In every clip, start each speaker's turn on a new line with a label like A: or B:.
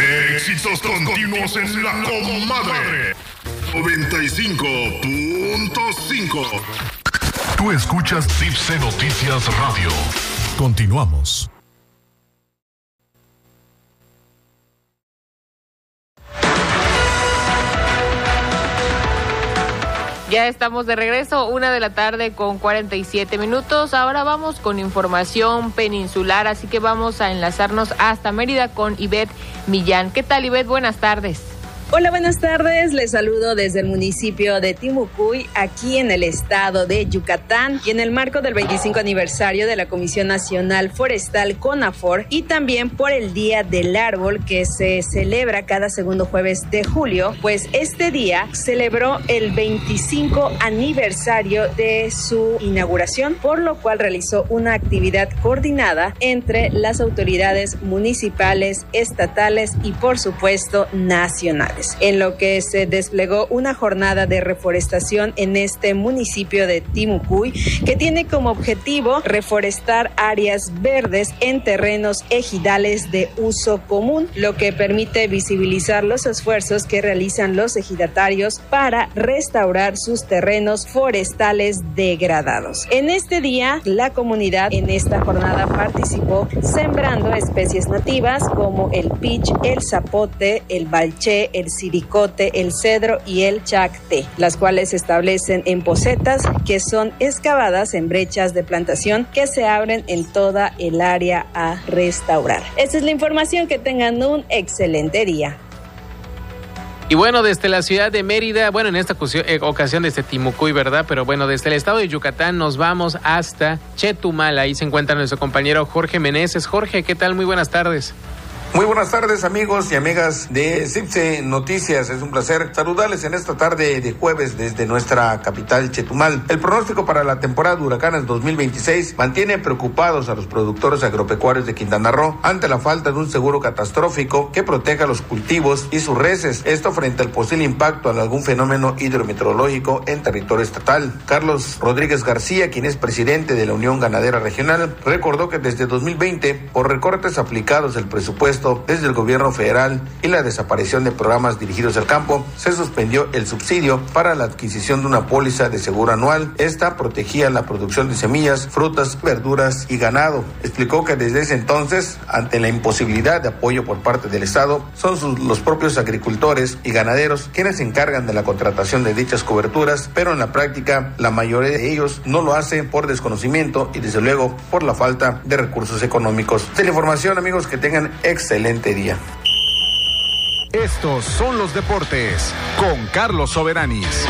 A: Éxitos continuos en la comadre. 95.5. Tú escuchas Tipsy Noticias Radio. Continuamos.
B: Ya estamos de regreso, 1:00 con 47 minutos. Ahora vamos con información peninsular, así que vamos a enlazarnos hasta Mérida con Ivette Millán. ¿Qué tal, Ivette? Buenas tardes.
C: Hola, buenas tardes. Les saludo desde el municipio de Timucuy, aquí en el estado de Yucatán, y en el marco del 25 aniversario de la Comisión Nacional Forestal CONAFOR y también por el Día del Árbol que se celebra cada segundo jueves de julio, pues este día celebró el 25 aniversario de su inauguración, por lo cual realizó una actividad coordinada entre las autoridades municipales, estatales y por supuesto nacionales, en lo que se desplegó una jornada de reforestación en este municipio de Timucuy, que tiene como objetivo reforestar áreas verdes en terrenos ejidales de uso común, lo que permite visibilizar los esfuerzos que realizan los ejidatarios para restaurar sus terrenos forestales degradados. En este día, la comunidad en esta jornada participó sembrando especies nativas como el pich, el zapote, el balché, el siricote, el cedro y el chacté, las cuales se establecen en pocetas que son excavadas en brechas de plantación que se abren en toda el área a restaurar. Esta es la información, que tengan un excelente día.
D: Y bueno, desde la ciudad de Mérida, bueno, en esta ocasión desde Timucuy, ¿verdad? Pero bueno, desde el estado de Yucatán nos vamos hasta Chetumal. Ahí se encuentra nuestro compañero Jorge Meneses. Jorge, ¿qué tal? Muy buenas tardes.
E: Muy buenas tardes, amigos y amigas de Tipsy Noticias. Es un placer saludarles en esta tarde de jueves desde nuestra capital, Chetumal. El pronóstico para la temporada de huracanes 2026 mantiene preocupados a los productores agropecuarios de Quintana Roo ante la falta de un seguro catastrófico que proteja los cultivos y sus reses. Esto frente al posible impacto en algún fenómeno hidrometeorológico en territorio estatal. Carlos Rodríguez García, quien es presidente de la Unión Ganadera Regional, recordó que desde 2020, por recortes aplicados al presupuesto desde el gobierno federal y la desaparición de programas dirigidos al campo, se suspendió el subsidio para la adquisición de una póliza de seguro anual. Esta protegía la producción de semillas, frutas, verduras y ganado. Explicó que desde ese entonces, ante la imposibilidad de apoyo por parte del Estado, son los propios agricultores y ganaderos quienes se encargan de la contratación de dichas coberturas, pero en la práctica la mayoría de ellos no lo hace por desconocimiento y desde luego por la falta de recursos económicos. Esta es la información, amigos, que tengan excelente día.
A: Estos son los deportes con Carlos Soberanis.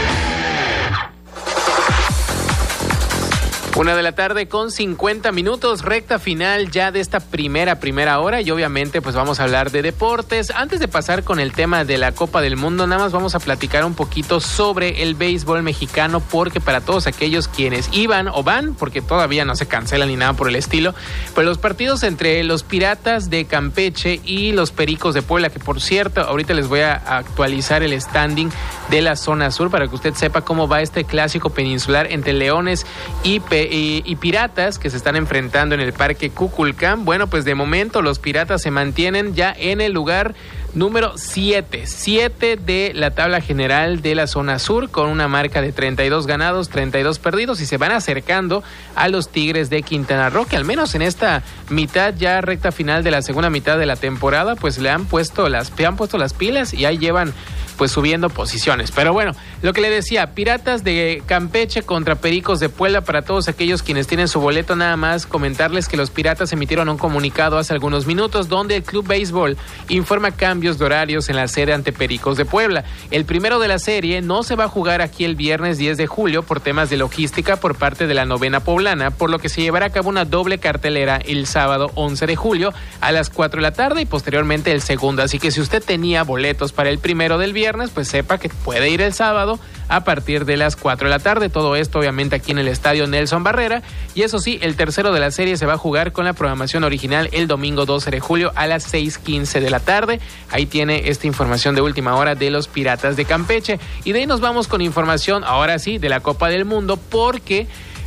D: 1:00 con 50 minutos, recta final ya de esta primera hora, y obviamente pues vamos a hablar de deportes. Antes de pasar con el tema de la Copa del Mundo, nada más vamos a platicar un poquito sobre el béisbol mexicano, porque para todos aquellos quienes iban o van, porque todavía no se cancelan ni nada por el estilo, pues los partidos entre los Piratas de Campeche y los Pericos de Puebla, que por cierto, ahorita les voy a actualizar el standing de la zona sur para que usted sepa cómo va este clásico peninsular entre Leones y Piratas, que se están enfrentando en el Parque Kukulcán. Bueno, pues de momento los Piratas se mantienen ya en el lugar número 7 de la tabla general de la zona sur, con una marca de 32 ganados, 32 perdidos, y se van acercando a los Tigres de Quintana Roo, que al menos en esta mitad, ya recta final de la segunda mitad de la temporada, pues le han puesto las pilas y ahí llevan pues subiendo posiciones. Pero bueno, lo que le decía, Piratas de Campeche contra Pericos de Puebla. Para todos aquellos quienes tienen su boleto, nada más comentarles que los Piratas emitieron un comunicado hace algunos minutos donde el Club Béisbol informa cambios de horarios en la sede ante Pericos de Puebla. El primero de la serie no se va a jugar aquí el viernes 10 de julio por temas de logística por parte de la novena poblana, por lo que se llevará a cabo una doble cartelera el sábado 11 de julio a las 4 de la tarde y posteriormente el segundo. Así que si usted tenía boletos para el primero del viernes, pues sepa que puede ir el sábado a partir de las 4 de la tarde. Todo esto obviamente aquí en el estadio Nelson Barrera. Y eso sí, el tercero de la serie se va a jugar con la programación original el domingo 12 de julio a las 6:15 de la tarde. Ahí tiene esta información de última hora de los Piratas de Campeche. Y de ahí nos vamos con información, ahora sí, de la Copa del Mundo, porque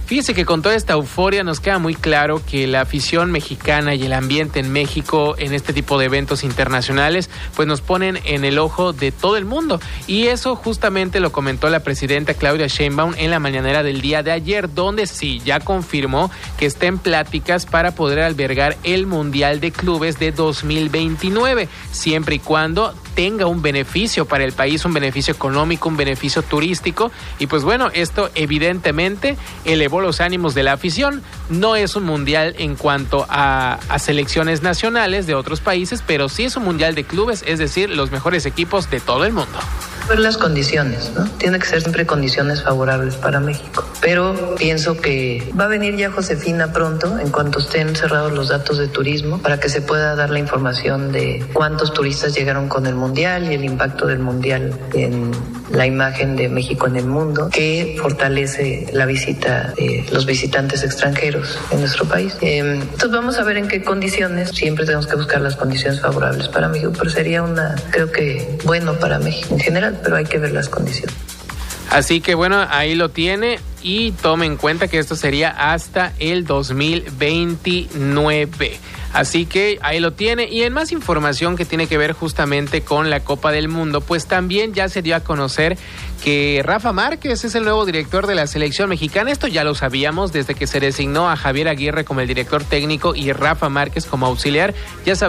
D: Fíjese que con toda esta euforia nos queda muy claro que la afición mexicana y el ambiente en México en este tipo de eventos internacionales pues nos ponen en el ojo de todo el mundo, y eso justamente lo comentó la presidenta Claudia Sheinbaum en la mañanera del día de ayer, donde sí ya confirmó que está en pláticas para poder albergar el Mundial de Clubes de 2029, siempre y cuando tenga un beneficio para el país, un beneficio económico, un beneficio turístico. Y pues bueno, esto evidentemente elevó los ánimos de la afición. No es un mundial en cuanto a selecciones nacionales de otros países, pero sí es un mundial de clubes, es decir, los mejores equipos de todo el mundo.
F: Ver las condiciones, ¿no? Tiene que ser siempre condiciones favorables para México. Pero pienso que va a venir ya Josefina pronto, en cuanto estén cerrados los datos de turismo, para que se pueda dar la información de cuántos turistas llegaron con el Mundial y el impacto del Mundial en la imagen de México en el mundo, que fortalece la visita de los visitantes extranjeros en nuestro país. Entonces vamos a ver en qué condiciones. Siempre tenemos que buscar las condiciones favorables para México, pero sería creo que bueno para México en general, pero hay que ver las condiciones.
D: Así que bueno, ahí lo tiene, y tome en cuenta que esto sería hasta el 2029. Así que ahí lo tiene. Y en más información que tiene que ver justamente con la Copa del Mundo, pues también ya se dio a conocer que Rafa Márquez es el nuevo director de la selección mexicana. Esto ya lo sabíamos desde que se designó a Javier Aguirre como el director técnico y Rafa Márquez como auxiliar. Ya sabíamos